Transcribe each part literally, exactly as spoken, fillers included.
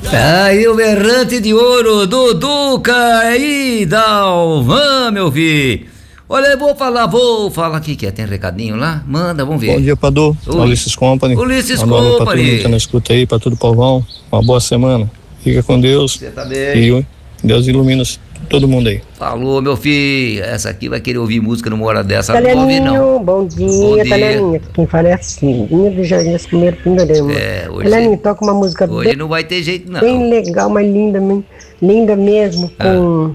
Aí o berrante de ouro, Duduca, aí, Dalvan, meu filho. Olha, eu vou falar, vou falar aqui, que tem recadinho lá? Manda, vamos ver. Bom dia, Padu. Ulisses Company. Ulisses Company. Pra todo mundo que tá na Company. escuta aí, pra todo o povão. Uma boa semana. Fica com Deus. Você tá bem? E Deus ilumina todo mundo aí. Falou, meu filho. Essa aqui vai querer ouvir música numa hora dessa. Não vou ouvir, não. Taleninho, bom dia, Bom dia. Taleninho. Quem fala é assim, Linha do Jardim das Primeiro Pindorama. É, hoje- Taleninho, toca uma música Hoje bem, não vai ter jeito, não. bem legal, mas linda, bem- linda mesmo, com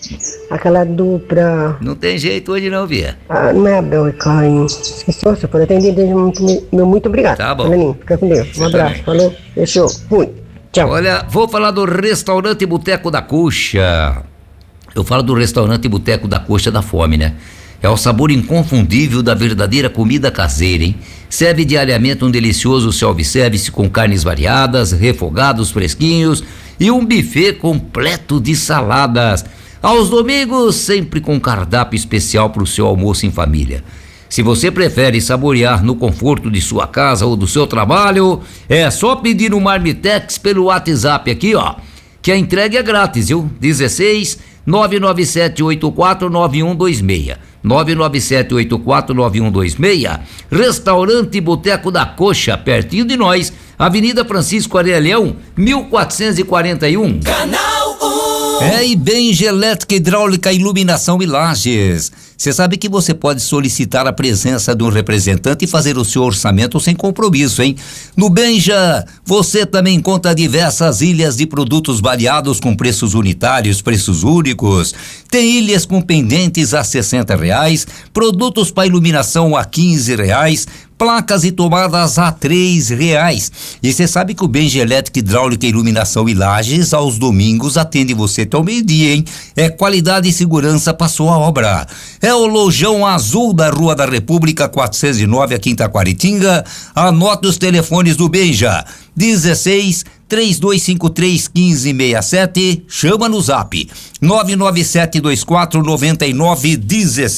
aquela dupla. Não tem jeito hoje, não, Via. Ah, não é Abel e Caim. Esqueci, se for atender, desde muito, meu muito obrigado. Tá bom. Taleninho, fica com Deus. Um abraço, também. falou, fechou, fui. Tchau. Olha, vou falar do restaurante Boteco da Coxa. Eu falo do restaurante Boteco da Coxa da Fome, né? É o sabor inconfundível da verdadeira comida caseira, hein? Serve diariamente um delicioso self-service com carnes variadas, refogados fresquinhos e um buffet completo de saladas. Aos domingos, sempre com cardápio especial para o seu almoço em família. Se você prefere saborear no conforto de sua casa ou do seu trabalho, é só pedir um Marmitex pelo WhatsApp aqui, ó, que a entrega é grátis, viu? dezesseis nove nove sete oito quatro nove um dois seis. nove nove sete oito quatro nove um dois seis. Restaurante Boteco da Coxa, pertinho de nós, Avenida Francisco Aurelião, mil quatrocentos e quarenta e um. Canal um. É, e Benja Elétrica, Hidráulica, Iluminação e Lajes. Você sabe que você pode solicitar a presença de um representante e fazer o seu orçamento sem compromisso, hein? No Benja, você também encontra diversas ilhas de produtos variados com preços unitários, preços únicos. Tem ilhas com pendentes a sessenta reais, produtos para iluminação a quinze reais, placas e tomadas a três reais. E você sabe que o Benja Elétrica, Hidráulica, Iluminação e Lajes aos domingos atende você até o meio-dia, hein? É qualidade e segurança para sua obra. É o Lojão Azul da Rua da República quatrocentos e nove, aqui em Taquaritinga. Anote os telefones do Benja: dezesseis, três dois cinco três, um cinco seis sete. Chama no zap nove nove sete dois quatro nove nove um zero.